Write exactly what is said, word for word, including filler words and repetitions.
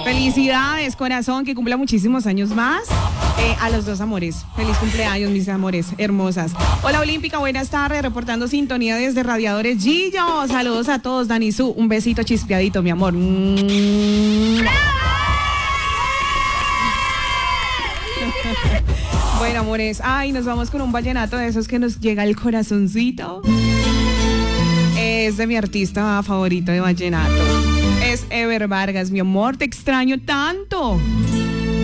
Felicidades, corazón, que cumpla muchísimos años más. Eh, a los dos amores. Feliz cumpleaños, mis amores hermosas. Hola, Olímpica, buenas tardes. Reportando sintonía desde Radiadores Gillo. Saludos a todos, Dani Su. Un besito chispeadito, mi amor. Bueno, amores. Ay, nos vamos con un vallenato de esos que nos llega al corazoncito. Es de mi artista favorito de vallenato. Es Ever Vargas. Mi amor, te extraño tanto.